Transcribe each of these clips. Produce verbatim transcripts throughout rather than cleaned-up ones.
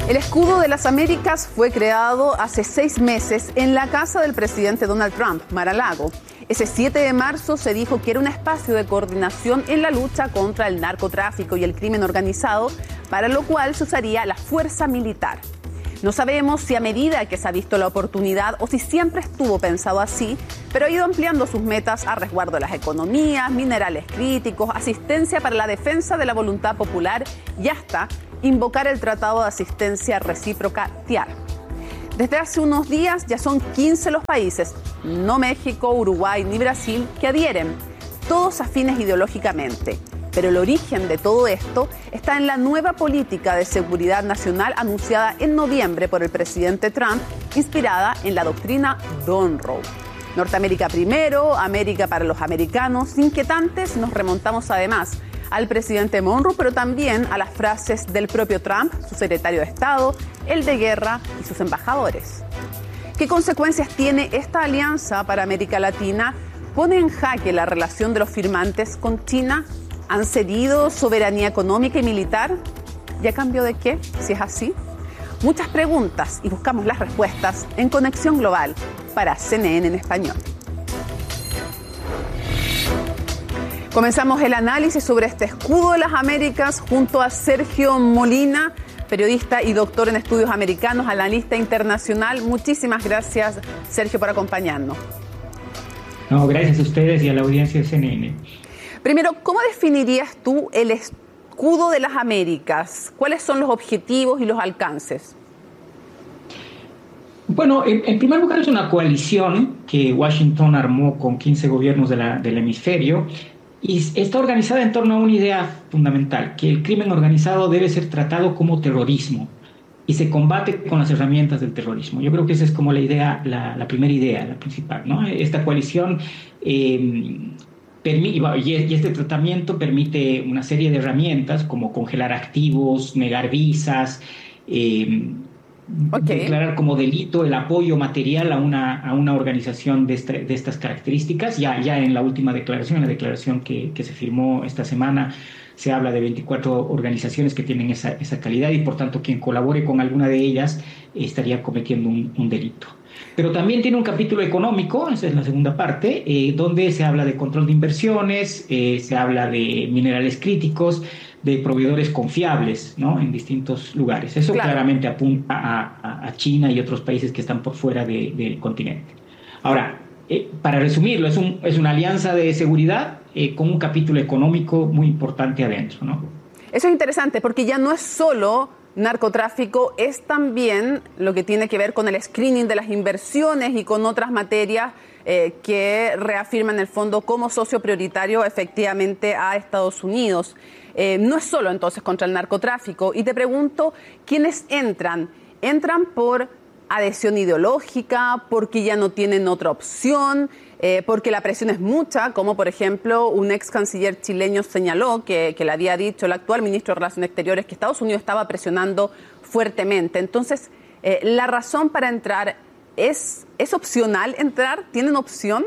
El escudo de las Américas fue creado hace seis meses en la casa del presidente Donald Trump, Mar-a-Lago. Ese siete de marzo se dijo que era un espacio de coordinación en la lucha contra el narcotráfico y el crimen organizado, para lo cual se usaría la fuerza militar. No sabemos si a medida que se ha visto la oportunidad o si siempre estuvo pensado así, pero ha ido ampliando sus metas a resguardo de las economías, minerales críticos, asistencia para la defensa de la voluntad popular y hasta invocar el Tratado de Asistencia Recíproca T I A R. Desde hace unos días ya son quince los países, no México, Uruguay ni Brasil, que adhieren, todos afines ideológicamente. Pero el origen de todo esto está en la nueva política de seguridad nacional anunciada en noviembre por el presidente Trump, inspirada en la doctrina Monroe. Norteamérica primero, América para los americanos. Inquietantes nos remontamos además al presidente Monroe, pero también a las frases del propio Trump, su secretario de Estado, el de guerra y sus embajadores. ¿Qué consecuencias tiene esta alianza para América Latina? ¿Pone en jaque la relación de los firmantes con China? ¿Han cedido soberanía económica y militar? ¿Y a cambio de qué, si es así? Muchas preguntas y buscamos las respuestas en Conexión Global para C N N en español. Comenzamos el análisis sobre este escudo de las Américas junto a Sergio Molina, periodista y doctor en estudios americanos, analista internacional. Muchísimas gracias, Sergio, por acompañarnos. No, gracias a ustedes y a la audiencia de C N N. Primero, ¿cómo definirías tú el escudo de las Américas? ¿Cuáles son los objetivos y los alcances? Bueno, en, en primer lugar es una coalición que Washington armó con quince gobiernos de la, del hemisferio y está organizada en torno a una idea fundamental, que el crimen organizado debe ser tratado como terrorismo y se combate con las herramientas del terrorismo. Yo creo que esa es como la idea, la, la primera idea, la principal, ¿no? Esta coalición eh, permite, y este tratamiento permite una serie de herramientas como congelar activos, negar visas, eh, okay. declarar como delito el apoyo material a una, a una organización de, este, de estas características. Ya, ya en la última declaración, en la declaración que, que se firmó esta semana, se habla de veinticuatro organizaciones que tienen esa, esa calidad y por tanto quien colabore con alguna de ellas eh, estaría cometiendo un, un delito. Pero también tiene un capítulo económico, esa es la segunda parte, eh, donde se habla de control de inversiones, eh, se habla de minerales críticos, de proveedores confiables, ¿no?, en distintos lugares. Eso claro. claramente apunta a, a China y otros países que están por fuera de, del continente. Ahora, eh, para resumirlo, es, un, es una alianza de seguridad eh, con un capítulo económico muy importante adentro, ¿no? Eso es interesante porque ya no es solo narcotráfico, es también lo que tiene que ver con el screening de las inversiones y con otras materias eh, que reafirman en el fondo como socio prioritario efectivamente a Estados Unidos. Eh, no es solo entonces contra el narcotráfico. Y te pregunto, ¿quiénes entran? ¿Entran por adhesión ideológica, porque ya no tienen otra opción, eh, porque la presión es mucha, como por ejemplo un ex canciller chileno señaló que, que le había dicho el actual ministro de Relaciones Exteriores que Estados Unidos estaba presionando fuertemente? Entonces, eh, ¿la razón para entrar es, es opcional entrar? ¿Tienen opción?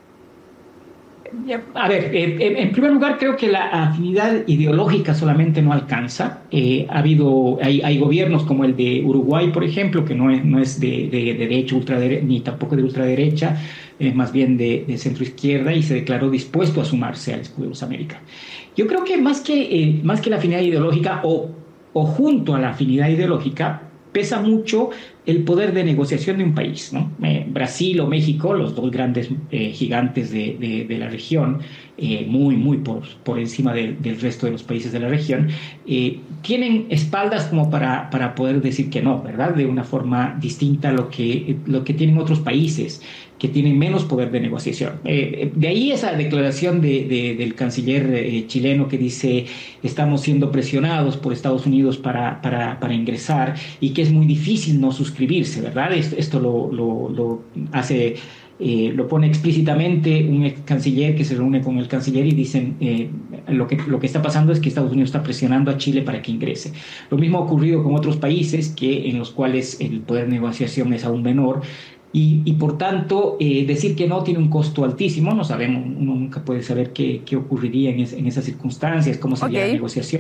A ver, eh, en primer lugar creo que la afinidad ideológica solamente no alcanza. Eh, ha habido, hay, hay gobiernos como el de Uruguay, por ejemplo, que no es, no es de, de, de derecha ultradere- ni tampoco de ultraderecha, es más bien de, de centro izquierda y se declaró dispuesto a sumarse al escudo de las Américas. Yo creo que más que, eh, más que la afinidad ideológica o, o junto a la afinidad ideológica pesa mucho el poder de negociación de un país, ¿no? Eh, Brasil o México, los dos grandes eh, gigantes de, de, de la región, eh, muy, muy por, por encima de, del resto de los países de la región, eh, tienen espaldas como para, para poder decir que no, ¿verdad? De una forma distinta a lo que, lo que tienen otros países que tienen menos poder de negociación. Eh, de ahí esa declaración de, de, del canciller eh, chileno que dice estamos siendo presionados por Estados Unidos para, para, para ingresar y que es muy difícil no suscribirse, ¿verdad? Esto, esto lo, lo, lo hace... Eh, lo pone explícitamente un ex canciller que se reúne con el canciller y dicen eh, lo, que, lo que está pasando es que Estados Unidos está presionando a Chile para que ingrese. Lo mismo ha ocurrido con otros países que, en los cuales el poder de negociación es aún menor y, y por tanto eh, decir que no tiene un costo altísimo. No sabemos, uno nunca puede saber qué, qué ocurriría en, es, en esas circunstancias, cómo sería okay. la negociación.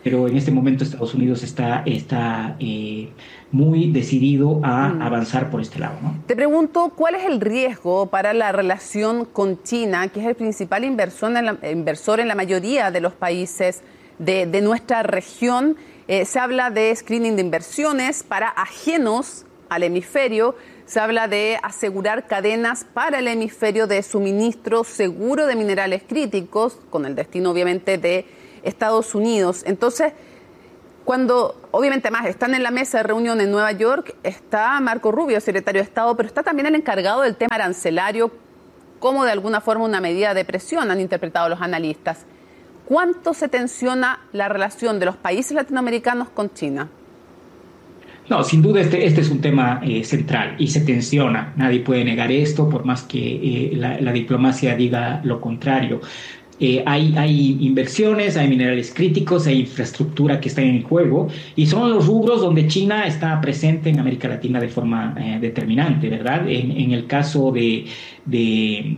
pero en este momento Estados Unidos está, está eh, muy decidido a mm. avanzar por este lado, ¿no? Te pregunto, ¿cuál es el riesgo para la relación con China, que es el principal inversor en la, inversor en la mayoría de los países de, de nuestra región? Eh, se habla de screening de inversiones para ajenos al hemisferio, se habla de asegurar cadenas para el hemisferio de suministro seguro de minerales críticos, con el destino obviamente de Estados Unidos. Entonces, cuando obviamente más están en la mesa de reunión en Nueva York, está Marco Rubio, secretario de Estado, pero está también el encargado del tema arancelario, como de alguna forma una medida de presión, han interpretado los analistas. ¿Cuánto se tensiona la relación de los países latinoamericanos con China? No, sin duda este, este es un tema eh, central y se tensiona. Nadie puede negar esto, por más que eh, la, la diplomacia diga lo contrario. Eh, hay, hay inversiones, hay minerales críticos, hay infraestructura que está en juego y son los rubros donde China está presente en América Latina de forma eh, determinante, ¿verdad? En, en el caso de, de,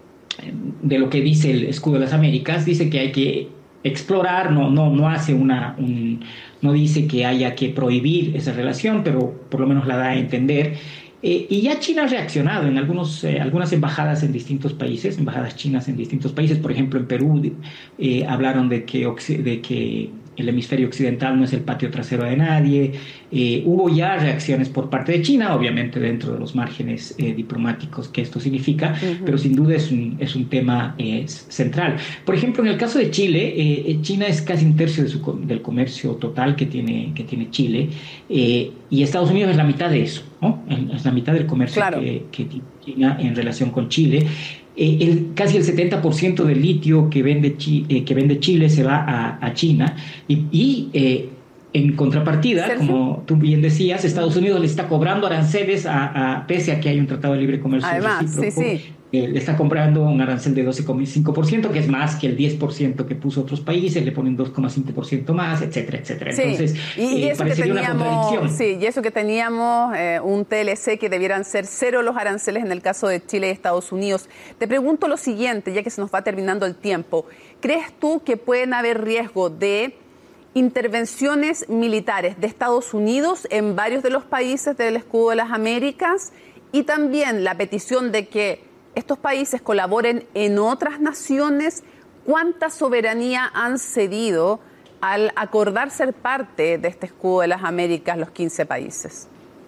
de lo que dice el Escudo de las Américas, dice que hay que explorar, no, no, no hace una... Un, no dice que haya que prohibir esa relación, pero por lo menos la da a entender. Eh, y ya China ha reaccionado en algunos, eh, algunas embajadas en distintos países, embajadas chinas en distintos países, por ejemplo en Perú eh, hablaron de que, de que el hemisferio occidental no es el patio trasero de nadie. Eh, hubo ya reacciones por parte de China, obviamente dentro de los márgenes eh, diplomáticos que esto significa, uh-huh. pero sin duda es un, es un tema eh, central. Por ejemplo, en el caso de Chile, eh, China es casi un tercio de su, del comercio total que tiene, que tiene Chile, eh, y Estados Unidos es la mitad de eso, ¿no? Es la mitad del comercio claro. que, que tiene China en relación con Chile. Eh, el, casi el setenta por ciento del litio que vende, Chi, eh, que vende Chile se va a, a China y, y eh, en contrapartida, Sergio. Como tú bien decías, Estados Unidos le está cobrando aranceles a, a pese a que hay un tratado de libre comercio Además, recíproco, sí, sí. Eh, le está comprando un arancel de doce coma cinco por ciento, que es más que el diez por ciento que puso otros países, le ponen dos coma cinco por ciento más, etcétera, etcétera. Sí. Entonces, y, y eh, eso que teníamos, una contradicción. Sí, y eso que teníamos eh, un T L C que debieran ser cero los aranceles en el caso de Chile y Estados Unidos. Te pregunto lo siguiente, ya que se nos va terminando el tiempo. ¿Crees tú que pueden haber riesgo de intervenciones militares de Estados Unidos en varios de los países del Escudo de las Américas y también la petición de que estos países colaboren en otras naciones? ¿Cuánta soberanía han cedido al acordar ser parte de este Escudo de las Américas los quince países?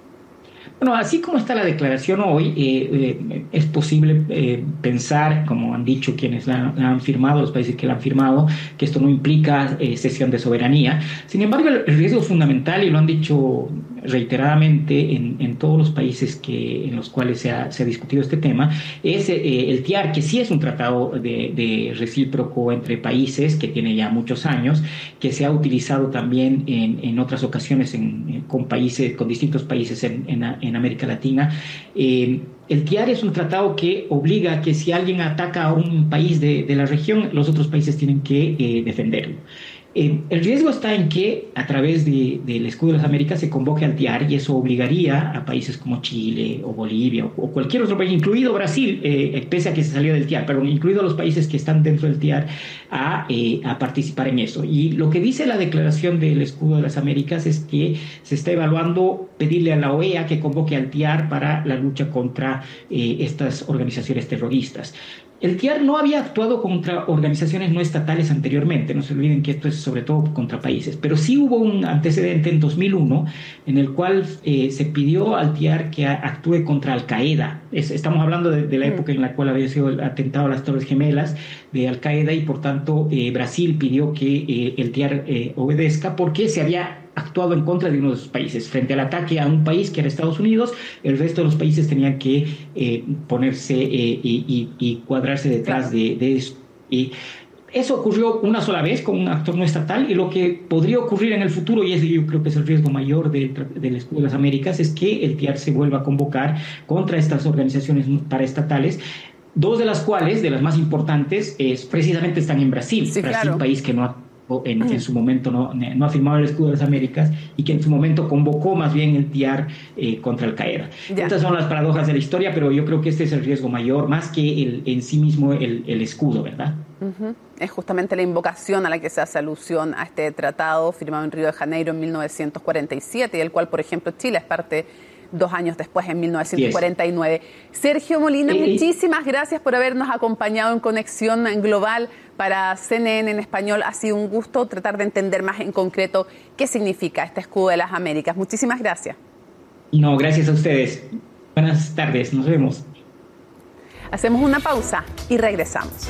Bueno, así como está la declaración hoy, eh, eh, es posible eh, pensar, como han dicho quienes la, la han firmado, los países que la han firmado, que esto no implica eh, cesión de soberanía. Sin embargo, el, el riesgo fundamental, y lo han dicho reiteradamente en, en todos los países que, en los cuales se ha, se ha discutido este tema, es eh, el T I A R, que sí es un tratado de, de recíproco entre países que tiene ya muchos años, que se ha utilizado también en, en otras ocasiones en, con países, con distintos países en, en, en América Latina. Eh, el T I A R es un tratado que obliga a que si alguien ataca a un país de, de la región, los otros países tienen que eh, defenderlo. Eh, el riesgo está en que a través de, del Escudo de las Américas se convoque al T I A R y eso obligaría a países como Chile o Bolivia o, o cualquier otro país, incluido Brasil, eh, pese a que se salió del T I A R, perdón, incluido los países que están dentro del T I A R, a, eh, a participar en eso. Y lo que dice la declaración del Escudo de las Américas es que se está evaluando pedirle a la O E A que convoque al T I A R para la lucha contra eh, estas organizaciones terroristas. El T I A R no había actuado contra organizaciones no estatales anteriormente, no se olviden que esto es sobre todo contra países, pero sí hubo un antecedente en dos mil uno en el cual eh, se pidió al T I A R que actúe contra Al-Qaeda. Es, estamos hablando de, de la época en la cual había sido el atentado a las Torres Gemelas de Al-Qaeda y por tanto eh, Brasil pidió que eh, el T I A R eh, obedezca porque se había actuado en contra de uno de sus países. Frente al ataque a un país que era Estados Unidos, el resto de los países tenían que eh, ponerse eh, y, y, y cuadrarse detrás claro. de, de eso. Y eso ocurrió una sola vez con un actor no estatal y lo que podría ocurrir en el futuro, y ese yo creo que es el riesgo mayor de, del Escudo de las Américas, es que el T I A R se vuelva a convocar contra estas organizaciones paraestatales, dos de las cuales, de las más importantes, es, precisamente están en Brasil. Sí, Brasil, claro. país que no ha En, en su momento no, no ha firmado el Escudo de las Américas y que en su momento convocó más bien el T I A R eh, contra Al-Qaeda. Estas son las paradojas de la historia, pero yo creo que este es el riesgo mayor, más que el, en sí mismo el, el escudo, ¿verdad? Uh-huh. Es justamente la invocación a la que se hace alusión a este tratado firmado en Río de Janeiro en mil novecientos cuarenta y siete y del cual, por ejemplo, Chile es parte dos años después, en mil novecientos cuarenta y nueve. Yes. Sergio Molina, eh, muchísimas gracias por habernos acompañado en Conexión Global para C N N en español. Ha sido un gusto tratar de entender más en concreto qué significa este escudo de las Américas. Muchísimas gracias. No, gracias a ustedes. Buenas tardes, nos vemos. Hacemos una pausa y regresamos.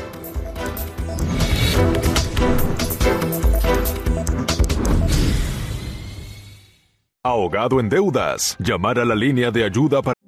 Ahogado en deudas. Llamar a la línea de ayuda para